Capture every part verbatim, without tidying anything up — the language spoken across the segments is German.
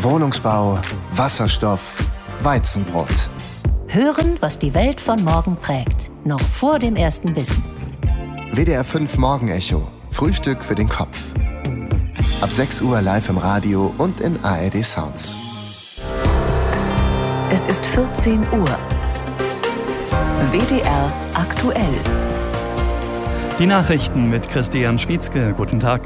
Wohnungsbau, Wasserstoff, Weizenbrot. Hören, was die Welt von morgen prägt. Noch vor dem ersten Bissen. W D R fünf Morgenecho. Frühstück für den Kopf. Ab sechs Uhr live im Radio und in A R D Sounds. Es ist vierzehn Uhr. W D R aktuell. Die Nachrichten mit Christian Schwietzke. Guten Tag.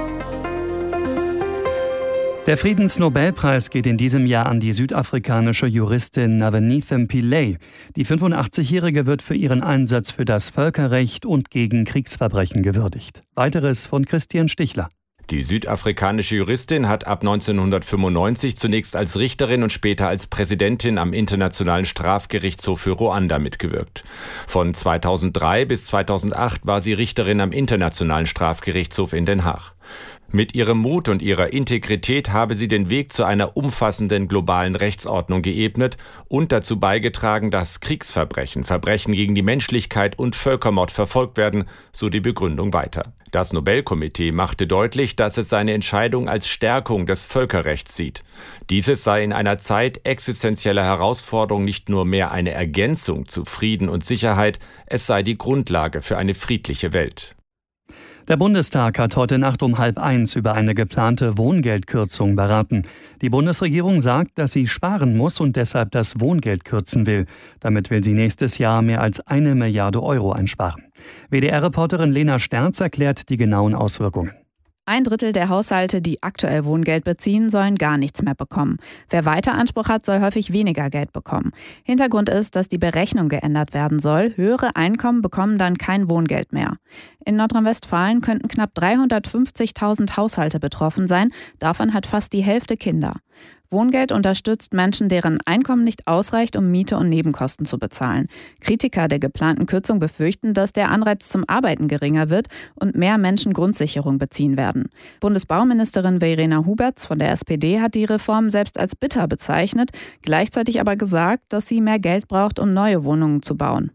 Der Friedensnobelpreis geht in diesem Jahr an die südafrikanische Juristin Navenithem Pillay. Die fünfundachtzig-Jährige wird für ihren Einsatz für das Völkerrecht und gegen Kriegsverbrechen gewürdigt. Weiteres von Christian Stichler. Die südafrikanische Juristin hat ab neunzehnhundertfünfundneunzig zunächst als Richterin und später als Präsidentin am Internationalen Strafgerichtshof für Ruanda mitgewirkt. Von zweitausenddrei bis zweitausendacht war sie Richterin am Internationalen Strafgerichtshof in Den Haag. Mit ihrem Mut und ihrer Integrität habe sie den Weg zu einer umfassenden globalen Rechtsordnung geebnet und dazu beigetragen, dass Kriegsverbrechen, Verbrechen gegen die Menschlichkeit und Völkermord verfolgt werden, so die Begründung weiter. Das Nobelkomitee machte deutlich, dass es seine Entscheidung als Stärkung des Völkerrechts sieht. Dieses sei in einer Zeit existenzieller Herausforderung nicht nur mehr eine Ergänzung zu Frieden und Sicherheit, es sei die Grundlage für eine friedliche Welt. Der Bundestag hat heute Nacht um halb eins über eine geplante Wohngeldkürzung beraten. Die Bundesregierung sagt, dass sie sparen muss und deshalb das Wohngeld kürzen will. Damit will sie nächstes Jahr mehr als eine Milliarde Euro einsparen. W D R-Reporterin Lena Sterz erklärt die genauen Auswirkungen. Ein Drittel der Haushalte, die aktuell Wohngeld beziehen, sollen gar nichts mehr bekommen. Wer weiter Anspruch hat, soll häufig weniger Geld bekommen. Hintergrund ist, dass die Berechnung geändert werden soll. Höhere Einkommen bekommen dann kein Wohngeld mehr. In Nordrhein-Westfalen könnten knapp dreihundertfünfzigtausend Haushalte betroffen sein. Davon hat fast die Hälfte Kinder. Wohngeld unterstützt Menschen, deren Einkommen nicht ausreicht, um Miete und Nebenkosten zu bezahlen. Kritiker der geplanten Kürzung befürchten, dass der Anreiz zum Arbeiten geringer wird und mehr Menschen Grundsicherung beziehen werden. Bundesbauministerin Verena Huberts von der S P D hat die Reform selbst als bitter bezeichnet, gleichzeitig aber gesagt, dass sie mehr Geld braucht, um neue Wohnungen zu bauen.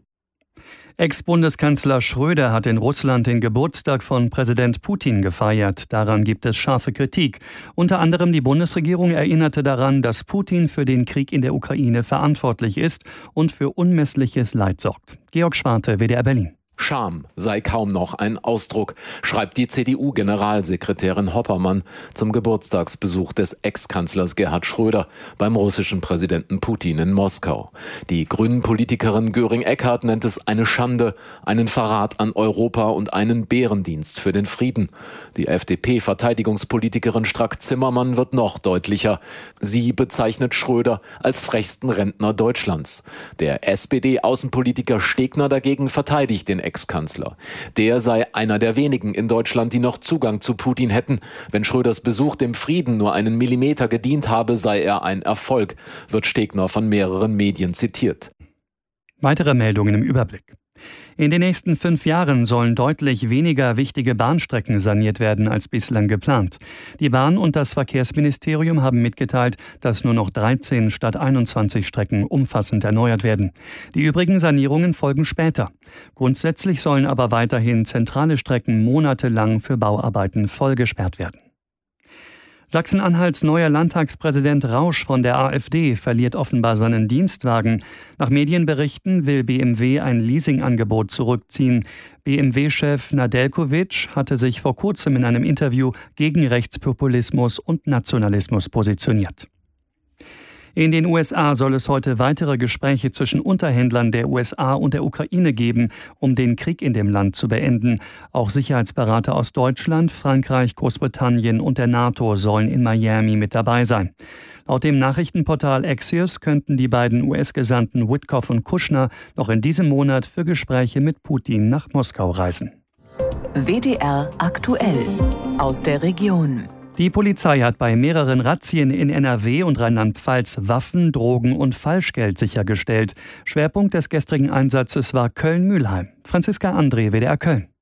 Ex-Bundeskanzler Schröder hat in Russland den Geburtstag von Präsident Putin gefeiert. Daran gibt es scharfe Kritik. Unter anderem die Bundesregierung erinnerte daran, dass Putin für den Krieg in der Ukraine verantwortlich ist und für unmessliches Leid sorgt. Georg Schwarte, W D R Berlin. Scham sei kaum noch ein Ausdruck, schreibt die C D U-Generalsekretärin Hoppermann zum Geburtstagsbesuch des Ex-Kanzlers Gerhard Schröder beim russischen Präsidenten Putin in Moskau. Die Grünen-Politikerin Göring-Eckardt nennt es eine Schande, einen Verrat an Europa und einen Bärendienst für den Frieden. Die F D P-Verteidigungspolitikerin Strack-Zimmermann wird noch deutlicher. Sie bezeichnet Schröder als frechsten Rentner Deutschlands. Der S P D-Außenpolitiker Stegner dagegen verteidigt den Ex-Kanzler. Der sei einer der wenigen in Deutschland, die noch Zugang zu Putin hätten. Wenn Schröders Besuch dem Frieden nur einen Millimeter gedient habe, sei er ein Erfolg, wird Stegner von mehreren Medien zitiert. Weitere Meldungen im Überblick. In den nächsten fünf Jahren sollen deutlich weniger wichtige Bahnstrecken saniert werden als bislang geplant. Die Bahn und das Verkehrsministerium haben mitgeteilt, dass nur noch dreizehn statt einundzwanzig Strecken umfassend erneuert werden. Die übrigen Sanierungen folgen später. Grundsätzlich sollen aber weiterhin zentrale Strecken monatelang für Bauarbeiten voll gesperrt werden. Sachsen-Anhalts neuer Landtagspräsident Rausch von der AfD verliert offenbar seinen Dienstwagen. Nach Medienberichten will B M W ein Leasingangebot zurückziehen. B M W-Chef Nadelkovic hatte sich vor kurzem in einem Interview gegen Rechtspopulismus und Nationalismus positioniert. In den U S A soll es heute weitere Gespräche zwischen Unterhändlern der U S A und der Ukraine geben, um den Krieg in dem Land zu beenden. Auch Sicherheitsberater aus Deutschland, Frankreich, Großbritannien und der NATO sollen in Miami mit dabei sein. Laut dem Nachrichtenportal Axios könnten die beiden U S-Gesandten Witkoff und Kushner noch in diesem Monat für Gespräche mit Putin nach Moskau reisen. W D R aktuell aus der Region. Die Polizei hat bei mehreren Razzien in N R W und Rheinland-Pfalz Waffen, Drogen und Falschgeld sichergestellt. Schwerpunkt des gestrigen Einsatzes war Köln-Mülheim. Franziska André, W D R Köln.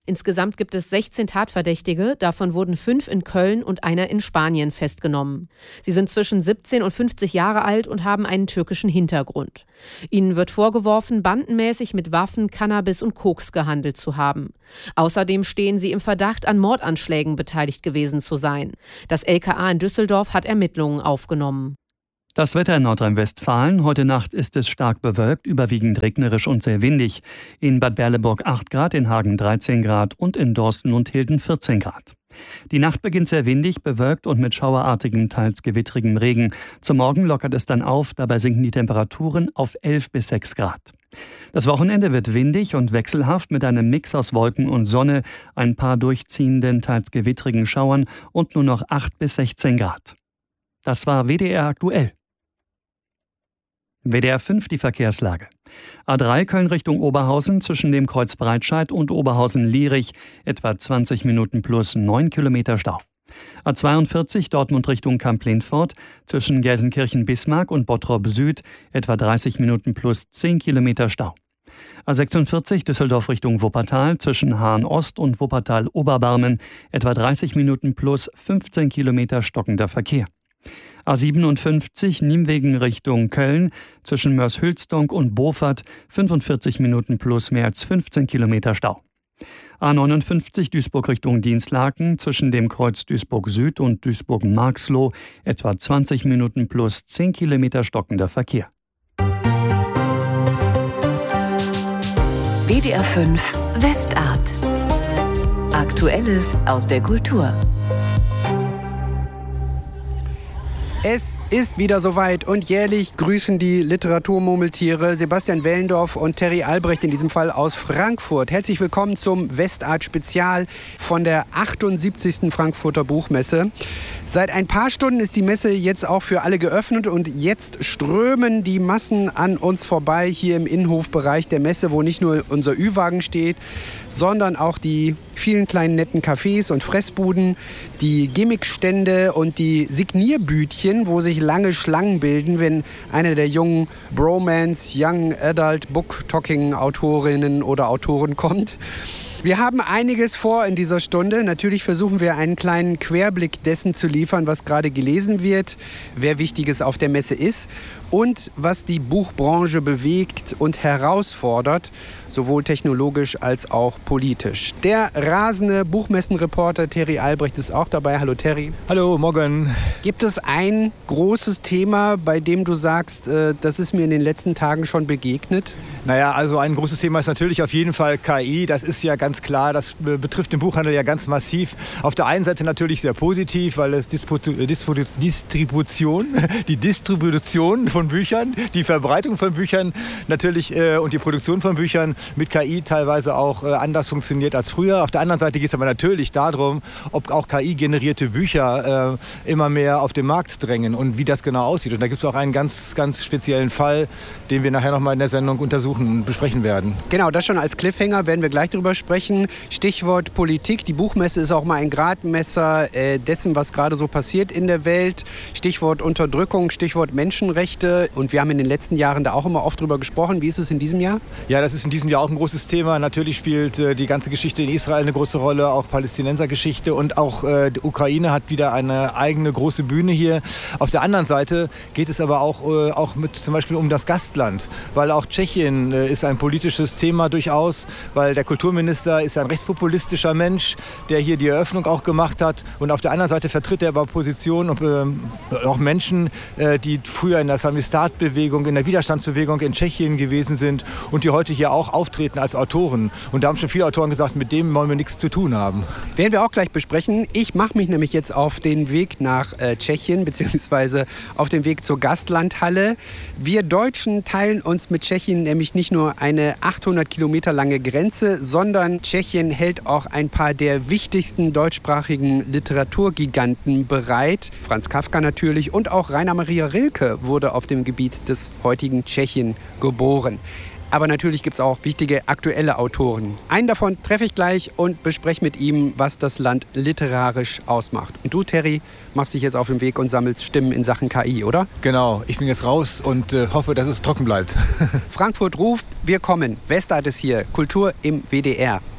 Insgesamt gibt es sechzehn Tatverdächtige, davon wurden fünf in Köln und einer in Spanien festgenommen. Sie sind zwischen siebzehn und fünfzig Jahre alt und haben einen türkischen Hintergrund. Ihnen wird vorgeworfen, bandenmäßig mit Waffen, Cannabis und Koks gehandelt zu haben. Außerdem stehen sie im Verdacht, an Mordanschlägen beteiligt gewesen zu sein. Das L K A in Düsseldorf hat Ermittlungen aufgenommen. Das Wetter in Nordrhein-Westfalen. Heute Nacht ist es stark bewölkt, überwiegend regnerisch und sehr windig. In Bad Berleburg acht Grad, in Hagen dreizehn Grad und in Dorsten und Hilden vierzehn Grad. Die Nacht beginnt sehr windig, bewölkt und mit schauerartigem, teils gewittrigem Regen. Zum Morgen lockert es dann auf, dabei sinken die Temperaturen auf elf bis sechs Grad. Das Wochenende wird windig und wechselhaft mit einem Mix aus Wolken und Sonne, ein paar durchziehenden, teils gewittrigen Schauern und nur noch acht bis sechzehn Grad. Das war W D R aktuell. W D R fünf, die Verkehrslage. A drei Köln Richtung Oberhausen zwischen dem Kreuz Breitscheid und Oberhausen-Lierich etwa zwanzig Minuten plus neun Kilometer Stau. A zweiundvierzig Dortmund Richtung Kamp-Lindfort zwischen Gelsenkirchen-Bismarck und Bottrop Süd etwa dreißig Minuten plus zehn Kilometer Stau. A sechsundvierzig Düsseldorf Richtung Wuppertal zwischen Hahn-Ost und Wuppertal-Oberbarmen etwa dreißig Minuten plus fünfzehn Kilometer stockender Verkehr. A siebenundfünfzig Nimwegen Richtung Köln zwischen Mörs-Hülsdonk und Beaufort fünfundvierzig Minuten plus mehr als fünfzehn Kilometer Stau. A neunundfünfzig Duisburg Richtung Dienstlaken zwischen dem Kreuz Duisburg Süd und Duisburg-Marxloh etwa zwanzig Minuten plus zehn Kilometer stockender Verkehr. W D R fünf Westart. Aktuelles aus der Kultur. Es ist wieder soweit und jährlich grüßen die Literaturmurmeltiere Sebastian Wellendorf und Terry Albrecht, in diesem Fall aus Frankfurt. Herzlich willkommen zum Westart-Spezial von der achtundsiebzigsten Frankfurter Buchmesse. Seit ein paar Stunden ist die Messe jetzt auch für alle geöffnet und jetzt strömen die Massen an uns vorbei hier im Innenhofbereich der Messe, wo nicht nur unser Ü-Wagen steht, sondern auch die vielen kleinen netten Cafés und Fressbuden, die Gimmickstände und die Signierbütchen, wo sich lange Schlangen bilden, wenn eine der jungen Bromance, Young Adult Book Talking Autorinnen oder Autoren kommt. Wir haben einiges vor in dieser Stunde. Natürlich versuchen wir einen kleinen Querblick dessen zu liefern, was gerade gelesen wird, wer Wichtiges auf der Messe ist und was die Buchbranche bewegt und herausfordert, sowohl technologisch als auch politisch. Der rasende Buchmessenreporter Terry Albrecht ist auch dabei. Hallo Terry. Hallo, morgen. Gibt es ein großes Thema, bei dem du sagst, äh, das ist mir in den letzten Tagen schon begegnet? Naja, also ein großes Thema ist natürlich auf jeden Fall K I. Das ist ja ganz klar, das betrifft den Buchhandel ja ganz massiv. Auf der einen Seite natürlich sehr positiv, weil es Distribution, die Distribution von Büchern, die Verbreitung von Büchern natürlich äh, und die Produktion von Büchern mit K I teilweise auch äh, anders funktioniert als früher. Auf der anderen Seite geht es aber natürlich darum, ob auch K I-generierte Bücher äh, immer mehr auf den Markt drängen und wie das genau aussieht. Und da gibt es auch einen ganz, ganz speziellen Fall, den wir nachher nochmal in der Sendung untersuchen und besprechen werden. Genau, das schon als Cliffhanger, werden wir gleich drüber sprechen. Stichwort Politik. Die Buchmesse ist auch mal ein Gradmesser äh, dessen, was gerade so passiert in der Welt. Stichwort Unterdrückung, Stichwort Menschenrechte. Und wir haben in den letzten Jahren da auch immer oft drüber gesprochen. Wie ist es in diesem Jahr? Ja, das ist in diesem Jahr auch ein großes Thema. Natürlich spielt äh, die ganze Geschichte in Israel eine große Rolle, auch Palästinensergeschichte. Und auch äh, die Ukraine hat wieder eine eigene große Bühne hier. Auf der anderen Seite geht es aber auch, äh, auch mit zum Beispiel um das Gastland. Weil auch Tschechien äh, ist ein politisches Thema durchaus, weil der Kulturminister ist ein rechtspopulistischer Mensch, der hier die Eröffnung auch gemacht hat. Und auf der anderen Seite vertritt er aber Positionen und äh, auch Menschen, äh, die früher in der Samistat-Bewegung, in der Widerstandsbewegung in Tschechien gewesen sind und die heute hier auch auftreten als Autoren. Und da haben schon viele Autoren gesagt, mit dem wollen wir nichts zu tun haben. Werden wir auch gleich besprechen. Ich mache mich nämlich jetzt auf den Weg nach äh, Tschechien, beziehungsweise auf den Weg zur Gastlandhalle. Wir Deutschen teilen uns mit Tschechien nämlich nicht nur eine achthundert Kilometer lange Grenze, sondern Tschechien hält auch ein paar der wichtigsten deutschsprachigen Literaturgiganten bereit. Franz Kafka natürlich und auch Rainer Maria Rilke wurde auf dem Gebiet des heutigen Tschechien geboren. Aber natürlich gibt es auch wichtige aktuelle Autoren. Einen davon treffe ich gleich und bespreche mit ihm, was das Land literarisch ausmacht. Und du, Terry, machst dich jetzt auf den Weg und sammelst Stimmen in Sachen K I, oder? Genau, ich bin jetzt raus und äh, hoffe, dass es trocken bleibt. Frankfurt ruft, wir kommen. Westart ist hier, Kultur im W D R.